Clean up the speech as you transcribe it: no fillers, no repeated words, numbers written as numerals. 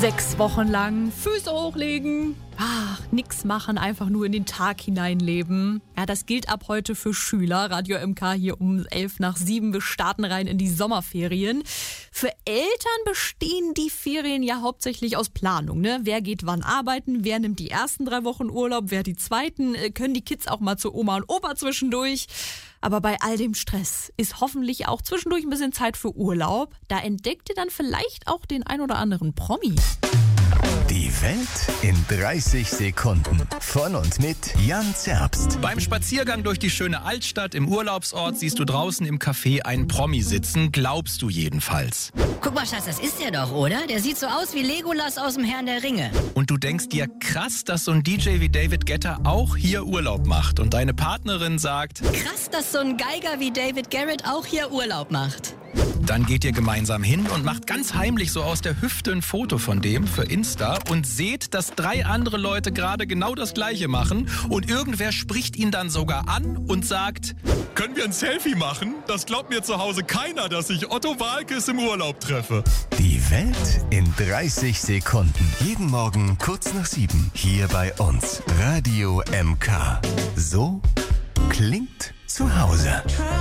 6 Wochen lang Füße hochlegen, nix machen, einfach nur in den Tag hineinleben. Ja, das gilt ab heute für Schüler. Radio MK hier um 7:11. Wir starten rein in die Sommerferien. Für Eltern bestehen die Ferien ja hauptsächlich aus Planung, ne? Wer geht wann arbeiten, wer nimmt die ersten 3 Wochen Urlaub, wer die zweiten, können die Kids auch mal zu Oma und Opa zwischendurch. Aber bei all dem Stress ist hoffentlich auch zwischendurch ein bisschen Zeit für Urlaub. Da entdeckt ihr dann vielleicht auch den ein oder anderen Promi. Die Welt in 30 Sekunden. Von und mit Jan Zerbst. Beim Spaziergang durch die schöne Altstadt im Urlaubsort siehst du draußen im Café einen Promi sitzen, glaubst du jedenfalls. Guck mal, Schatz, das ist der doch, oder? Der sieht so aus wie Legolas aus dem Herrn der Ringe. Und du denkst dir, krass, dass so ein DJ wie David Guetta auch hier Urlaub macht. Und deine Partnerin sagt, Krass, dass so ein Geiger wie David Garrett auch hier Urlaub macht. dann geht ihr gemeinsam hin und macht ganz heimlich so aus der Hüfte ein Foto von dem für Insta und seht, dass 3 andere Leute gerade genau das Gleiche machen und irgendwer spricht ihn dann sogar an und sagt, können wir ein Selfie machen? Das glaubt mir zu Hause keiner, dass ich Otto Waalkes im Urlaub treffe. Die Welt in 30 Sekunden. Jeden Morgen kurz nach 7. Hier bei uns. Radio MK. So klingt zu Hause.